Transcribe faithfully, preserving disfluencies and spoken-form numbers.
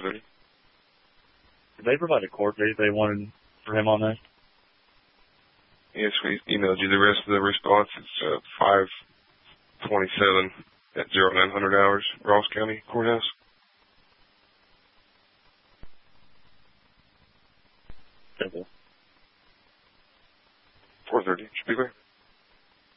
thirty. Did they provide a court date they wanted for him on that? Yes, we emailed you the rest of the response. It's uh, five twenty-seven at zero nine hundred hours, Ross County Courthouse. Okay. four thirty. Should be there.